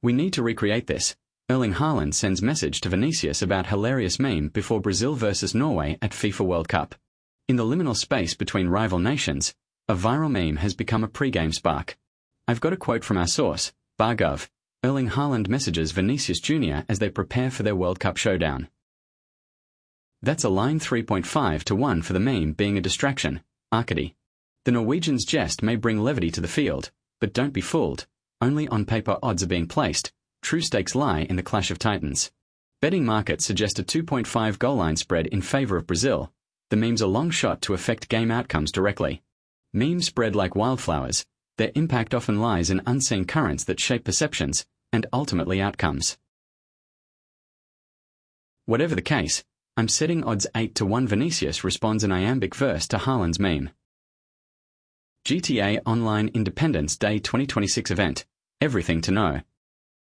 We need to recreate this. Erling Haaland sends message to Vinicius about hilarious meme before Brazil versus Norway at FIFA World Cup. In the liminal space between rival nations, a viral meme has become a pre-game spark. I've got a quote from our source, Bargov. Erling Haaland messages Vinicius Jr. as they prepare for their World Cup showdown. That's a line 3.5 to 1 for the meme being a distraction, Arkady. The Norwegians' jest may bring levity to the field, but don't be fooled. Only on paper odds are being placed. True stakes lie in the clash of titans. Betting markets suggest a 2.5 goal line spread in favor of Brazil. The meme's a long shot to affect game outcomes directly. Memes spread like wildflowers. Their impact often lies in unseen currents that shape perceptions and ultimately outcomes. Whatever the case, I'm setting odds 8 to 1 Vinicius responds in iambic verse to Haaland's meme. GTA Online Independence Day 2026 event. Everything to know.